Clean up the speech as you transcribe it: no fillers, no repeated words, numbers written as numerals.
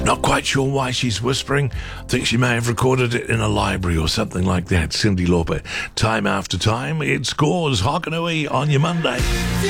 Not quite sure why she's whispering. Think she may have recorded it in a library or something like that. Cyndi Lauper. Time after time, it scores Hokanui on your Monday.